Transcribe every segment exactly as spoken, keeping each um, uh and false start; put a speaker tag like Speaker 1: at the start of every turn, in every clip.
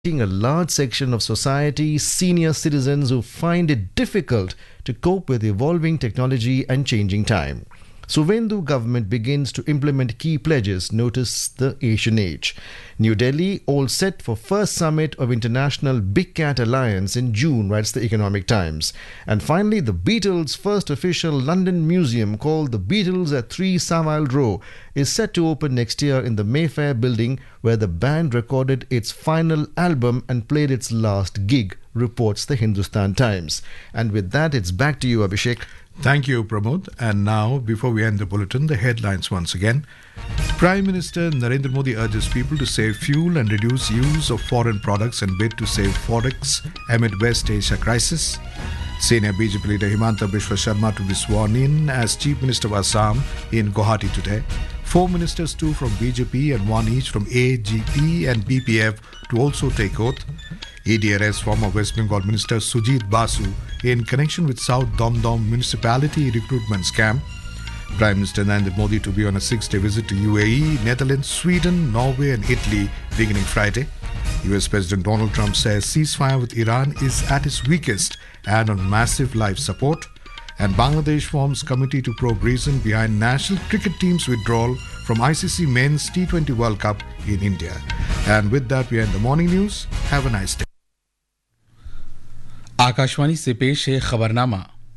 Speaker 1: a large section of society, senior citizens who find it difficult to cope with evolving technology and changing time. So when the government begins to implement key pledges, notice the Asian age. New Delhi, all set for first summit of International Big Cat Alliance in June, writes the Economic Times. And finally, the Beatles' first official London museum, called the Beatles at three Savile Row, is set to open next year in the Mayfair building, where the band recorded its final album and played its last gig, reports the Hindustan Times. And with that, it's back to you, Abhishek.
Speaker 2: Thank you, Pramod. And now, before we end the bulletin, the headlines once again. Prime Minister Narendra Modi urges people to save fuel and reduce use of foreign products and bid to save forex amid West Asia crisis. Senior B J P leader Himanta Biswa Sharma to be sworn in as Chief Minister of Assam in Guwahati today. Four ministers, two from B J P and one each from A G P and B P F, to also take oath. E D arrests former West Bengal Minister Sujit Basu in connection with South Domdom municipality recruitment scam. Prime Minister Narendra Modi to be on a six-day visit to U A E, Netherlands, Sweden, Norway and Italy beginning Friday. U S President Donald Trump says ceasefire with Iran is at its weakest and on massive life support. And Bangladesh forms committee to probe reason behind national cricket team's withdrawal from I C C Men's T twenty World Cup in India. And with that, we end the morning news. Have a nice day.
Speaker 3: Akashvani से पेश है खबरनामा।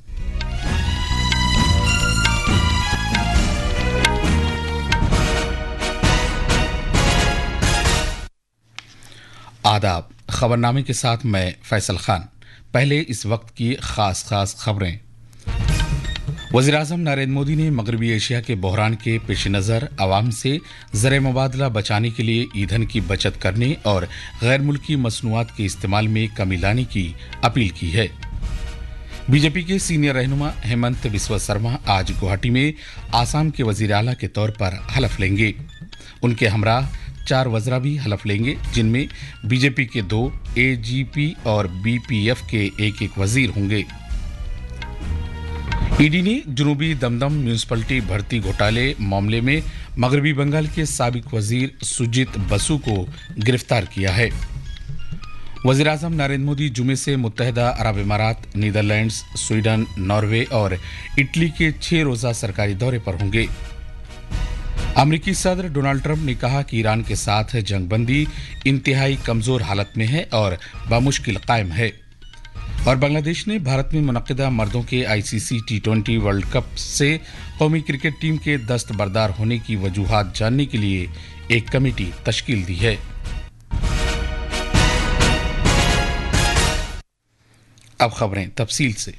Speaker 3: आदाब। खबरनामे के साथ मैं फैसल खान। पहले इस वक्त की खास खास खबरें। वज़ीर-ए-आज़म नरेंद्र मोदी ने मगरबी एशिया के बहरान के पेश नज़र अवाम से ज़र मुबादला बचाने के लिए ईंधन की बचत करने और गैर मुल्की मसनूआत के इस्तेमाल में कमी लाने की अपील की है। बीजेपी के सीनियर रहनुमा हेमंत बिस्वा शर्मा आज गुवाहाटी में आसाम के वज़ीर आला के तौर पर हलफ लेंगे। उनके हमराह चार वज़रा भी हलफ लेंगे, जिनमें बीजेपी के दो, एजीपी और बीपीएफ के एक एक वज़ीर होंगे। ईडी ने जनूबी दमदम म्यूनिसिपैलिटी भर्ती घोटाले मामले में मगरबी बंगाल के साबिक वजीर सुजीत बसु को गिरफ्तार किया है। वज़ीर-ए-आज़म नरेंद्र मोदी जुमे से मुत्तहिदा अरब इमारात, नीदरलैंड्स, स्वीडन, नॉर्वे और इटली के छह रोजा सरकारी दौरे पर होंगे। अमेरिकी सदर डोनाल्ड ट्रंप ने कहा कि ईरान के साथ जंगबंदी इंतहाई कमजोर हालत में है और बामुश्किल कायम है। और बांग्लादेश ने भारत में मुनक्किदा मर्दों के ICC T twenty world cup से कौमी क्रिकेट टीम के दस्तबरदार होने की वजूहात जानने के लिए एक कमेटी तश्कील दी है। अब खबरें तफसील से।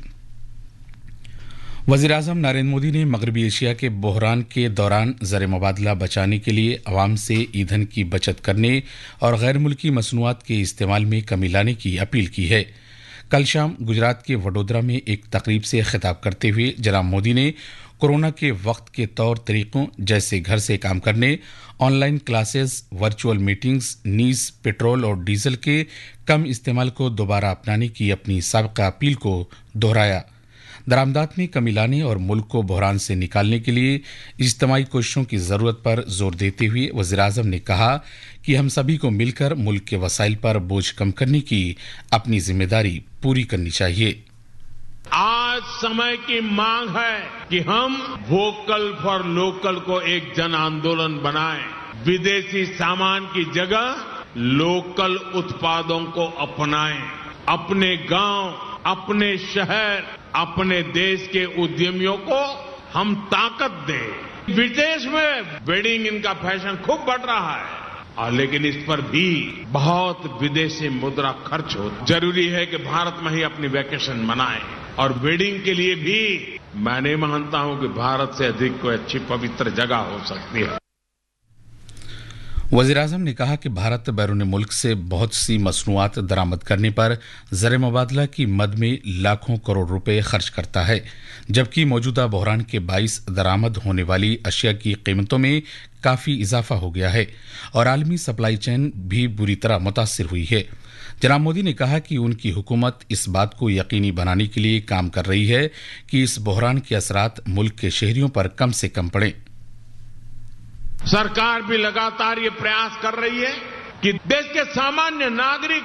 Speaker 3: वज़ीर-ए-आज़म नरेंद्र मोदी ने मगरबी एशिया के बहरान के दौरान ज़र मुबादला बचाने के लिए अवाम से ईंधन की बचत करने और गैर मुल्की मसनूआत के इस्तेमाल में कमी लाने की अपील की है। कल शाम गुजरात के वडोदरा में एक तकरीब से खिताब करते हुए जनाब मोदी ने कोरोना के वक्त के तौर तरीकों जैसे घर से काम करने, ऑनलाइन क्लासेस, वर्चुअल मीटिंग्स, नीज, पेट्रोल और डीजल के कम इस्तेमाल को दोबारा अपनाने की अपनी साबिका अपील को दोहराया। दरामदात में कमी लाने और मुल्क को बहरान से निकालने के लिए इज्तिमाई कोशिशों की जरूरत पर जोर देते हुए वज़ीर-ए-आज़म ने कहा कि हम सभी को मिलकर मुल्क के वसाइल पर बोझ कम करने की अपनी जिम्मेदारी पूरी करनी चाहिए।
Speaker 4: आज समय की मांग है कि हम वोकल फॉर लोकल को एक जन आंदोलन बनाएं। विदेशी सामान की जगह लोकल उत्पादों को अपनाएं। अपने गांव, अपने शहर, अपने देश के उद्यमियों को हम ताकत दें। विदेश में वेडिंग इनका फैशन खूब बढ़ रहा है, और लेकिन इस पर भी बहुत विदेशी मुद्रा खर्च हो। जरूरी है कि भारत में ही अपनी वैकेशन मनाएं, और वेडिंग के लिए भी मैं नहीं मानता हूं कि भारत से अधिक कोई अच्छी पवित्र जगह हो सकती है।
Speaker 3: वज़ीर-ए-आज़म ने कहा कि भारत बैरून मुल्क से बहुत सी मसनूआत दरामद करने पर ज़र मुबादला की मद में लाखों करोड़ रुपए खर्च करता है, जबकि मौजूदा बहरान के बाइस दरामद होने वाली अशिया की कीमतों में काफ़ी इजाफा हो गया है और आलमी सप्लाई चेन भी बुरी तरह मुतासिर हुई है। जनाब मोदी ने कहा कि उनकी हुकूमत इस बात को यकीनी बनाने के लिए काम कर रही है कि इस बहरान के असरात मुल्क के शहरियों पर कम से कम पड़ें।
Speaker 4: सरकार भी लगातार ये प्रयास कर रही है कि देश के सामान्य नागरिक